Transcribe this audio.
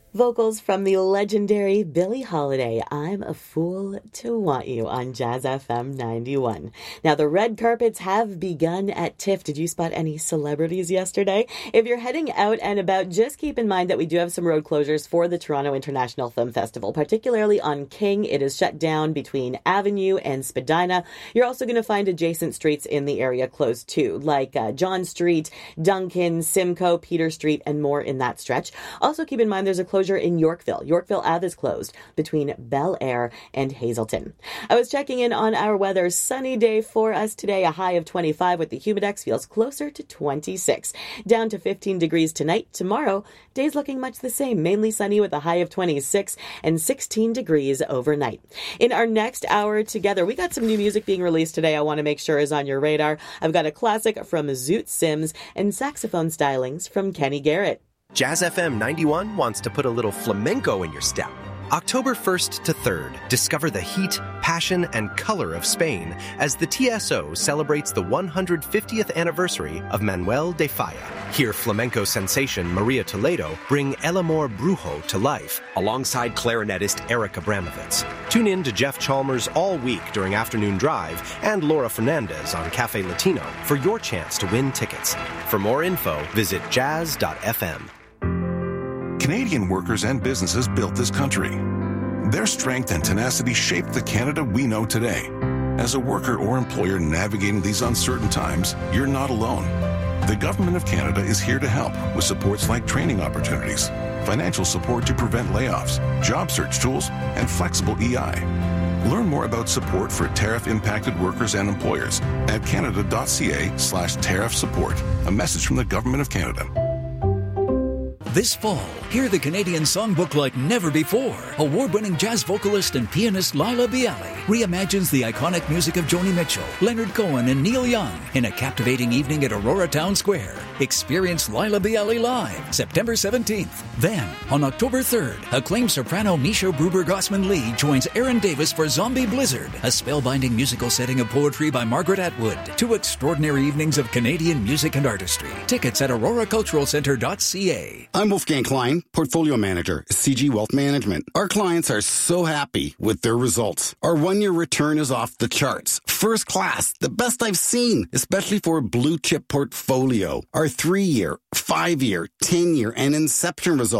Vocals from the legendary Billie Holiday, I'm a Fool to Want You on Jazz FM 91. Now, the red carpets have begun at TIFF. Did you spot any celebrities yesterday? If you're heading out and about, just keep in mind that we do have some road closures for the Toronto International Film Festival, particularly on King. It is shut down between Avenue and Spadina. You're also going to find adjacent streets in the area closed too, like John Street, Duncan, Simcoe, Peter Street, and more in that stretch. Also keep in mind there's a closure in Yorkville. Yorkville Ave is closed between Bel Air and Hazelton. I was checking in on our weather. Sunny day for us today, a high of 25 with the humidex feels closer to 26. Down to 15 degrees tonight. Tomorrow, day's looking much the same, mainly sunny with a high of 26 and 16 degrees overnight. In our next hour together, we got some new music being released today I want to make sure is on your radar. I've got a classic from Zoot Sims and saxophone stylings from Kenny Garrett. Jazz FM 91 wants to put a little flamenco in your step. October 1st to 3rd, discover the heat, passion, and color of Spain as the TSO celebrates the 150th anniversary of Manuel de Falla. Hear flamenco sensation Maria Toledo bring El Amor Brujo to life alongside clarinetist Eric Abramovitz. Tune in to Jeff Chalmers all week during Afternoon Drive and Laura Fernandez on Cafe Latino for your chance to win tickets. For more info, visit jazz.fm. Canadian workers and businesses built this country. Their strength and tenacity shaped the Canada we know today. As a worker or employer navigating these uncertain times, you're not alone. The Government of Canada is here to help with supports like training opportunities, financial support to prevent layoffs, job search tools, and flexible EI. Learn more about support for tariff-impacted workers and employers at canada.ca/tariff support. A message from the Government of Canada. This fall, hear the Canadian songbook like never before. Award-winning jazz vocalist and pianist Laila Bialy reimagines the iconic music of Joni Mitchell, Leonard Cohen, and Neil Young in a captivating evening at Aurora Town Square. Experience Laila Bialy live September 17th. Then, on October 3rd, acclaimed soprano Misha Gruber-Gossman-Lee joins Aaron Davis for Zombie Blizzard, a spellbinding musical setting of poetry by Margaret Atwood. 2 extraordinary evenings of Canadian music and artistry. Tickets at auroraculturalcentre.ca. I'm Wolfgang Klein, Portfolio Manager, CG Wealth Management. Our clients are so happy with their results. Our 1-year return is off the charts. First class, the best I've seen, especially for a blue chip portfolio. Our 3-year, 5-year, 10-year, and Inception results